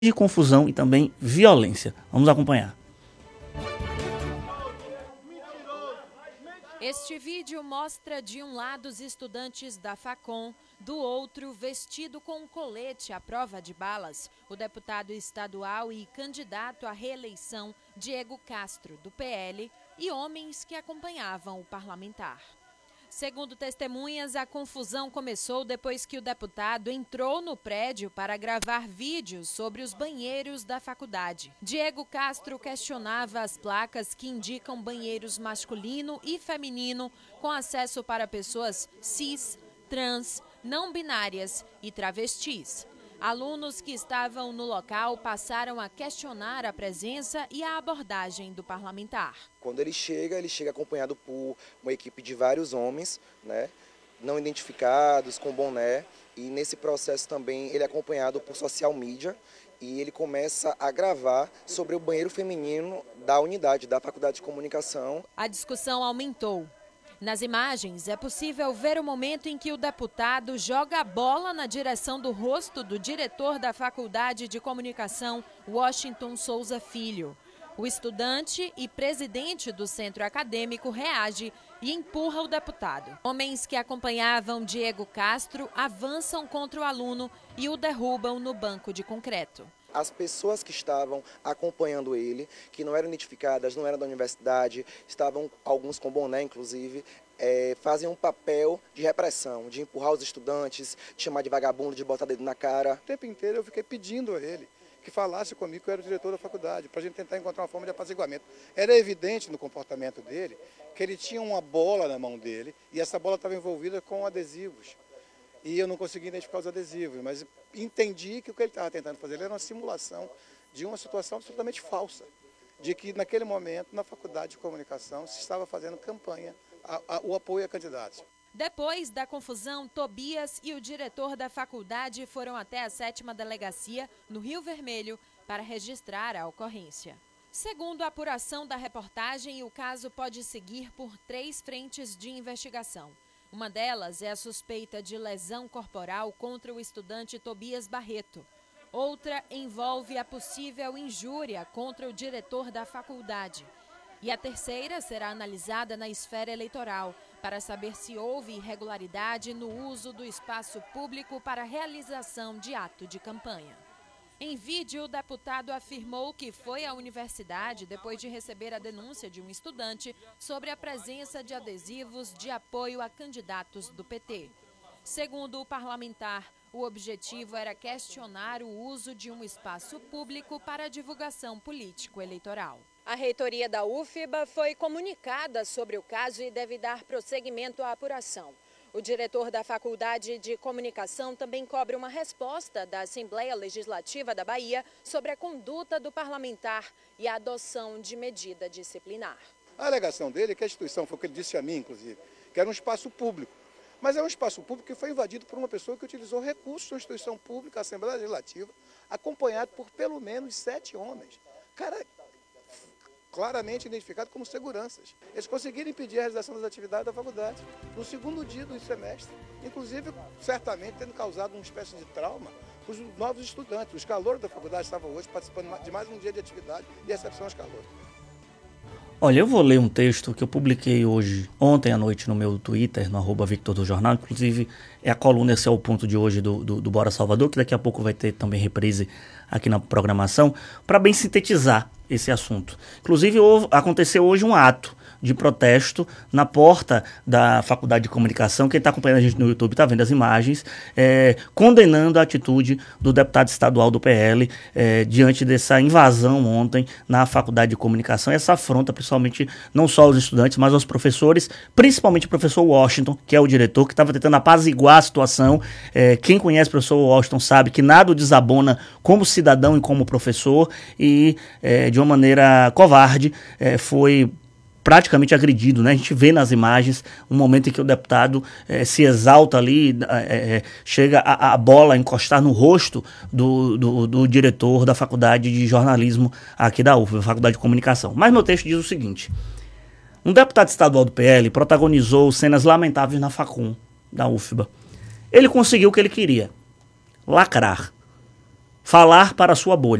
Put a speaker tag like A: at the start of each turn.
A: de confusão e também violência. Vamos acompanhar.
B: Este vídeo mostra de um lado os estudantes da Facom, do outro, vestido com um colete à prova de balas, o deputado estadual e candidato à reeleição Diego Castro, do PL, e homens que acompanhavam o parlamentar. Segundo testemunhas, a confusão começou depois que o deputado entrou no prédio para gravar vídeos sobre os banheiros da faculdade. Diego Castro questionava as placas que indicam banheiros masculino e feminino com acesso para pessoas cis, trans, não binárias e travestis. Alunos que estavam no local passaram a questionar a presença e a abordagem do parlamentar.
C: Quando ele chega acompanhado por uma equipe de vários homens, né, não identificados, com boné, e nesse processo também ele é acompanhado por social media e ele começa a gravar sobre o banheiro feminino da unidade da Faculdade de Comunicação.
B: A discussão aumentou. Nas imagens, é possível ver o momento em que o deputado joga a bola na direção do rosto do diretor da Faculdade de Comunicação, Washington Souza Filho. O estudante e presidente do centro acadêmico reage e empurra o deputado. Homens que acompanhavam Diego Castro avançam contra o aluno e o derrubam no banco de concreto.
C: As pessoas que estavam acompanhando ele, que não eram identificadas, não eram da universidade, estavam alguns com boné, inclusive, fazem um papel de repressão, de empurrar os estudantes, de chamar de vagabundo, de botar dedo na cara.
D: O tempo inteiro eu fiquei pedindo a ele que falasse comigo que eu era o diretor da faculdade, para a gente tentar encontrar uma forma de apaziguamento. Era evidente no comportamento dele que ele tinha uma bola na mão dele e essa bola estava envolvida com adesivos. E eu não consegui identificar os adesivos, mas entendi que o que ele estava tentando fazer era uma simulação de uma situação absolutamente falsa, de que naquele momento, na Faculdade de Comunicação, se estava fazendo campanha, o apoio a candidatos.
B: Depois da confusão, Tobias e o diretor da faculdade foram até a 7ª Delegacia, no Rio Vermelho, para registrar a ocorrência. Segundo a apuração da reportagem, o caso pode seguir por 3 frentes de investigação. Uma delas é a suspeita de lesão corporal contra o estudante Tobias Barreto. Outra envolve a possível injúria contra o diretor da faculdade. E a terceira será analisada na esfera eleitoral, para saber se houve irregularidade no uso do espaço público para a realização de ato de campanha. Em vídeo, o deputado afirmou que foi à universidade depois de receber a denúncia de um estudante sobre a presença de adesivos de apoio a candidatos do PT. Segundo o parlamentar, o objetivo era questionar o uso de um espaço público para a divulgação político-eleitoral. A reitoria da UFBA foi comunicada sobre o caso e deve dar prosseguimento à apuração. O diretor da Faculdade de Comunicação também cobra uma resposta da Assembleia Legislativa da Bahia sobre a conduta do parlamentar e a adoção de medida disciplinar.
D: A alegação dele é que a instituição, foi o que ele disse a mim, inclusive, que era um espaço público. Mas é um espaço público que foi invadido por uma pessoa que utilizou recursos da instituição pública, a Assembleia Legislativa, acompanhado por pelo menos 7 homens. Cara, claramente identificado como seguranças. Eles conseguiram impedir a realização das atividades da faculdade no segundo dia do semestre, inclusive, certamente, tendo causado uma espécie de trauma para os novos estudantes. Os calouros da faculdade estavam hoje participando de mais um dia de atividade e recepção aos calouros.
A: Olha, eu vou ler um texto que eu publiquei ontem à noite no meu Twitter, no @Victor do Jornal. Inclusive, é a coluna, esse é o ponto de hoje do Bora Salvador, que daqui a pouco vai ter também reprise aqui na programação, para bem sintetizar esse assunto. Inclusive, aconteceu hoje um ato de protesto na porta da Faculdade de Comunicação. Quem está acompanhando a gente no YouTube está vendo as imagens, condenando a atitude do deputado estadual do PL diante dessa invasão ontem na Faculdade de Comunicação. Essa afronta principalmente não só aos estudantes, mas aos professores, principalmente o professor Washington, que é o diretor, que estava tentando apaziguar a situação. Quem conhece o professor Washington sabe que nada o desabona como cidadão e como professor, e de uma maneira covarde foi praticamente agredido, né? A gente vê nas imagens um momento em que o deputado se exalta ali, chega a bola a encostar no rosto do diretor da Faculdade de Jornalismo aqui da UFBA, Faculdade de Comunicação. Mas meu texto diz o seguinte: um deputado estadual do PL protagonizou cenas lamentáveis na Facom da UFBA. Ele conseguiu o que ele queria: lacrar. falar para a sua bolha.